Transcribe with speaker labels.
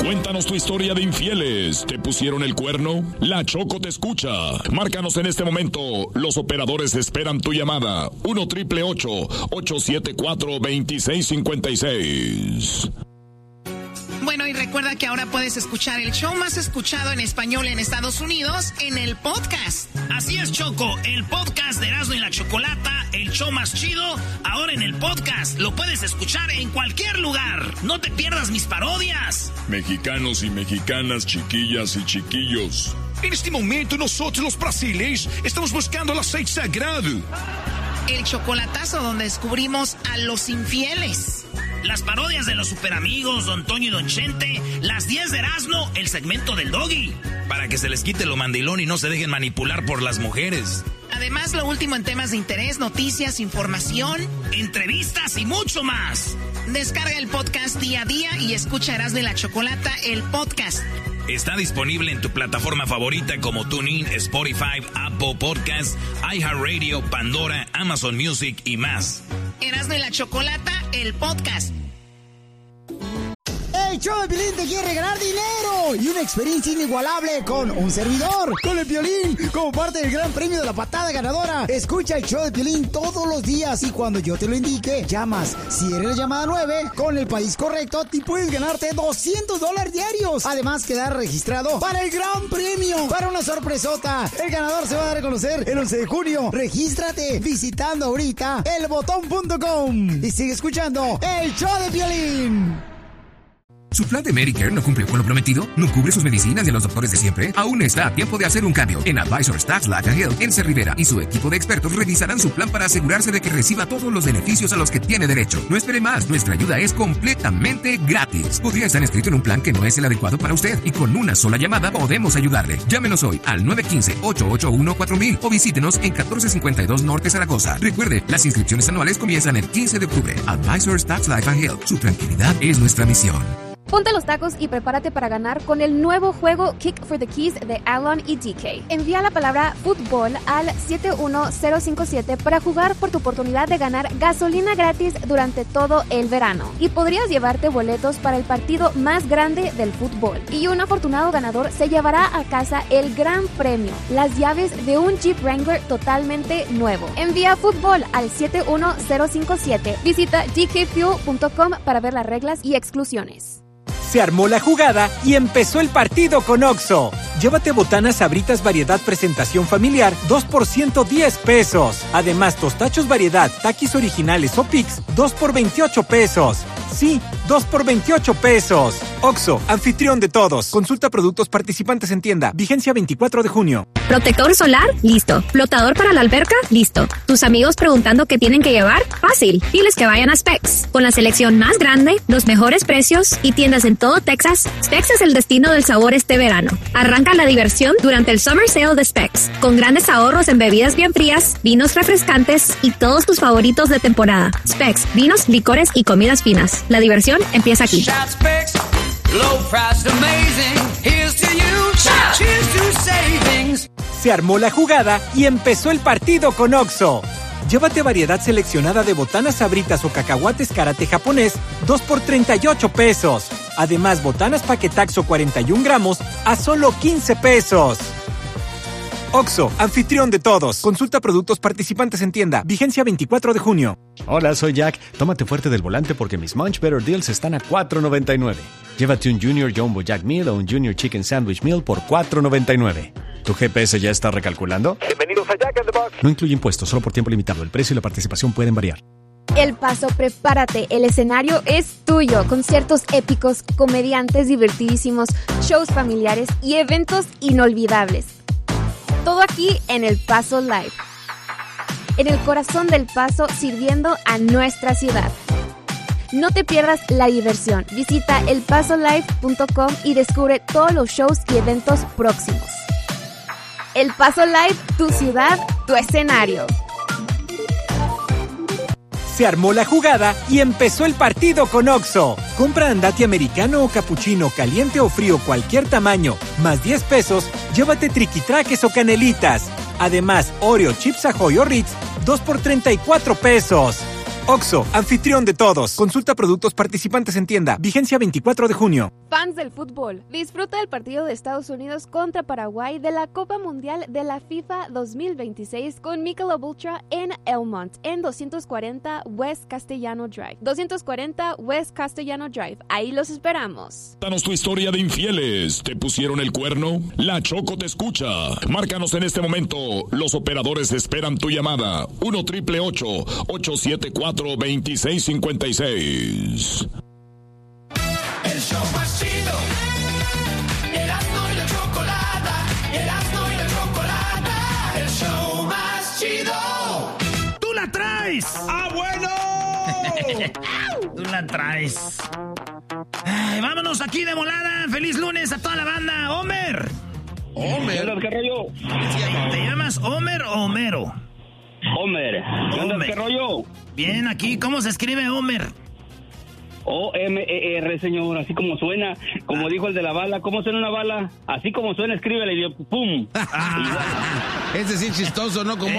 Speaker 1: Cuéntanos tu historia de infieles. ¿Te pusieron el cuerno? La Choco te escucha. Márcanos en este momento. Los operadores esperan tu llamada. 1-888-874-2656.
Speaker 2: Bueno, y recuerda que ahora puedes escuchar el show más escuchado en español en Estados Unidos en el podcast.
Speaker 3: Así es, Choco, el podcast de Erasmo y la Chocolata, el show más chido, ahora en el podcast. Lo puedes escuchar en cualquier lugar. No te pierdas mis parodias.
Speaker 1: Mexicanos y mexicanas, chiquillas y chiquillos.
Speaker 4: En este momento nosotros los brasileños estamos buscando el aceite sagrado.
Speaker 2: El chocolatazo donde descubrimos a los infieles.
Speaker 3: Las parodias de los superamigos, Don Toño y Don Chente, las 10 de Erasmo, el segmento del Doggy.
Speaker 5: Para que se les quite lo mandilón y no se dejen manipular por las mujeres.
Speaker 2: Además, lo último en temas de interés, noticias, información,
Speaker 3: entrevistas y mucho más.
Speaker 2: Descarga el podcast día a día y escucha Erasmo y la Chocolata, el podcast.
Speaker 5: Está disponible en tu plataforma favorita como TuneIn, Spotify, Apple Podcasts, iHeartRadio, Pandora, Amazon Music y más.
Speaker 2: Erasmo y la Chocolata, el podcast.
Speaker 6: El show de Piolín te quiere regalar dinero y una experiencia inigualable con un servidor, con el Piolín, como parte del gran premio de la patada ganadora. Escucha el show de Piolín todos los días y cuando yo te lo indique, llamas. Si eres la llamada 9, con el país correcto, te puedes ganarte $200 diarios. Además, quedar registrado para el gran premio, para una sorpresota. El ganador se va a dar a conocer el 11 de junio. Regístrate visitando ahorita elbotón.com y sigue escuchando el show de Piolín.
Speaker 7: ¿Su plan de Medicare no cumplió con lo prometido? ¿No cubre sus medicinas de los doctores de siempre? Aún está a tiempo de hacer un cambio. En Advisors Tax Life and Health, Elsa Rivera y su equipo de expertos revisarán su plan para asegurarse de que reciba todos los beneficios a los que tiene derecho. No espere más, nuestra ayuda es completamente gratis. Podría estar inscrito en un plan que no es el adecuado para usted y con una sola llamada podemos ayudarle. Llámenos hoy al 915-881-4000 o visítenos en 1452 Norte Zaragoza. Recuerde, las inscripciones anuales comienzan el 15 de octubre. Advisors Tax Life and Health. Su tranquilidad es nuestra misión.
Speaker 8: Ponte los tacos y prepárate para ganar con el nuevo juego Kick for the Keys de Alon y DK. Envía la palabra fútbol al 71057 para jugar por tu oportunidad de ganar gasolina gratis durante todo el verano. Y podrías llevarte boletos para el partido más grande del fútbol. Y un afortunado ganador se llevará a casa el gran premio, las llaves de un Jeep Wrangler totalmente nuevo. Envía fútbol al 71057. Visita dkfuel.com para ver las reglas y exclusiones.
Speaker 9: Se armó la jugada y empezó el partido con Oxxo. Llévate botanas Sabritas variedad presentación familiar, 2 por $110. Además, tostachos variedad, Takis originales o Pix, 2 por $28. Sí, 2 por $28. Oxxo, anfitrión de todos. Consulta productos participantes en tienda. Vigencia 24 de junio.
Speaker 10: ¿Protector solar? Listo. ¿Flotador para la alberca? Listo. ¿Tus amigos preguntando qué tienen que llevar? Fácil. Diles que vayan a Specs. Con la selección más grande, los mejores precios y tiendas en todo Texas, Specs es el destino del sabor este verano. Arranca la diversión durante el Summer Sale de Specs, con grandes ahorros en bebidas bien frías, vinos refrescantes y todos tus favoritos de temporada. Specs, vinos, licores y comidas finas. La diversión empieza aquí.
Speaker 9: Se armó la jugada y empezó el partido con Oxxo. Llévate variedad seleccionada de botanas Sabritas o cacahuates karate japonés, 2 por $38. Además, botanas Paquetaxo 41 gramos a solo $15. Oxxo, anfitrión de todos. Consulta productos participantes en tienda. Vigencia 24 de junio.
Speaker 11: Hola, soy Jack. Tómate fuerte del volante porque mis Munch Better Deals están a $4.99. Llévate un Junior Jumbo Jack Meal o un Junior Chicken Sandwich Meal por $4.99. ¿Tu GPS ya está recalculando?
Speaker 12: Bienvenidos a Jack in the Box.
Speaker 11: No incluye impuestos, solo por tiempo limitado. El precio y la participación pueden variar.
Speaker 8: El Paso, prepárate, el escenario es tuyo. Conciertos épicos, comediantes divertidísimos, shows familiares y eventos inolvidables. Todo aquí en El Paso Live. En el corazón del Paso, sirviendo a nuestra ciudad. No te pierdas la diversión. Visita elpasolive.com y descubre todos los shows y eventos próximos. El Paso Live, tu ciudad, tu escenario.
Speaker 9: Se armó la jugada y empezó el partido con Oxxo. Compra andati americano o capuchino, caliente o frío, cualquier tamaño, más $10, llévate triquitraques o canelitas. Además, Oreo, Chips Ahoy o Ritz, 2 por $34. Oxxo, anfitrión de todos. Consulta productos participantes en tienda. Vigencia 24 de junio.
Speaker 8: Fans del fútbol, disfruta el partido de Estados Unidos contra Paraguay de la Copa Mundial de la FIFA 2026 con Michelob Ultra en Elmont, en 240 West Castellano Drive. 240 West Castellano Drive. Ahí los esperamos.
Speaker 1: Danos tu historia de infieles. ¿Te pusieron el cuerno? La Choco te escucha. Márcanos en este momento. Los operadores esperan tu llamada. 1-888-874-2656.
Speaker 12: El show más chido. Erasmo y la Chocolata. Erasmo y la Chocolata. El show más chido.
Speaker 3: ¡Tú la traes!
Speaker 12: ¡Ah, bueno!
Speaker 3: Tú la traes. Ay, vámonos aquí de volada. Feliz lunes a toda la banda. Homer.
Speaker 13: Homer. ¿Qué rollo?
Speaker 3: ¿Te llamas Homer o Homero?
Speaker 13: Homer. ¿Qué rollo?
Speaker 3: Bien, aquí. ¿Cómo se escribe Homer?
Speaker 13: O-M-E-R, señor, así como suena, como dijo el de la bala. ¿Cómo suena una bala? Así como suena, escríbele y ¡pum!
Speaker 14: Ese sí chistoso, ¿no? Como